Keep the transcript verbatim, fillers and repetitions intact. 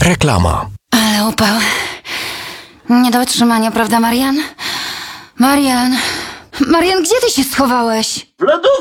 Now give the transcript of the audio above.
Reklama. Ale upał. Nie do wytrzymania, prawda, Marian? Marian? Marian, gdzie ty się schowałeś? W lodówce!